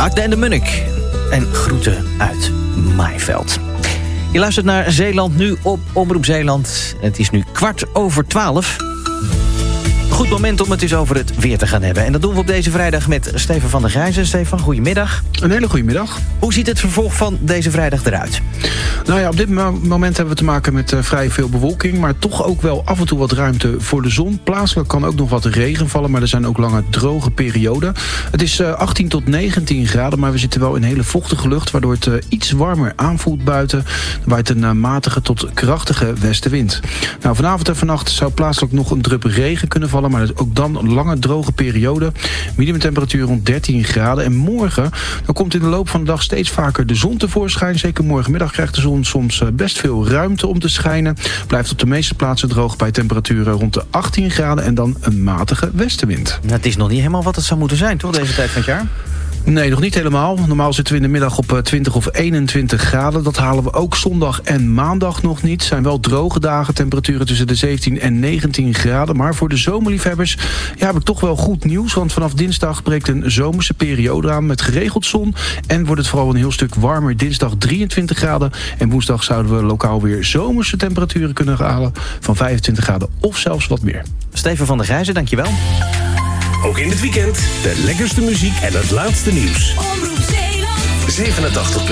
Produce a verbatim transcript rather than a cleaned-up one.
Agda en de Munnik. En groeten uit Maaiveld. Je luistert naar Zeeland nu op Omroep Zeeland. Het is nu kwart over twaalf. Goed moment om het eens over het weer te gaan hebben. En dat doen we op deze vrijdag met Steven van der Grijzen. Steven, goedemiddag. Een hele goede middag. Hoe ziet het vervolg van deze vrijdag eruit? Nou ja, op dit moment hebben we te maken met uh, vrij veel bewolking, maar toch ook wel af en toe wat ruimte voor de zon. Plaatselijk kan ook nog wat regen vallen, maar er zijn ook lange droge perioden. Het is uh, achttien tot negentien graden, maar we zitten wel in hele vochtige lucht, waardoor het uh, iets warmer aanvoelt buiten. Er waait een uh, matige tot krachtige westenwind. Nou, vanavond en vannacht zou plaatselijk nog een drup regen kunnen vallen, maar ook dan lange droge perioden. Minimumtemperatuur rond dertien graden. En morgen dan komt in de loop van de dag steeds vaker de zon tevoorschijn. Zeker morgenmiddag krijgt de zon soms best veel ruimte om te schijnen. Blijft op de meeste plaatsen droog bij temperaturen rond de achttien graden en dan een matige westenwind. Het is nog niet helemaal wat het zou moeten zijn, toch, deze tijd van het jaar? Nee, nog niet helemaal. Normaal zitten we in de middag op twintig of eenentwintig graden. Dat halen we ook zondag en maandag nog niet. Het zijn wel droge dagen, temperaturen tussen de zeventien en negentien graden. Maar voor de zomerliefhebbers ja, heb ik toch wel goed nieuws. Want vanaf dinsdag breekt een zomerse periode aan met geregeld zon. En wordt het vooral een heel stuk warmer. Dinsdag drieëntwintig graden. En woensdag zouden we lokaal weer zomerse temperaturen kunnen halen. Van vijfentwintig graden of zelfs wat meer. Steven van der Grijzen, dankjewel. Ook in het weekend de lekkerste muziek en het laatste nieuws. Omroep Zeeland. zevenentachtig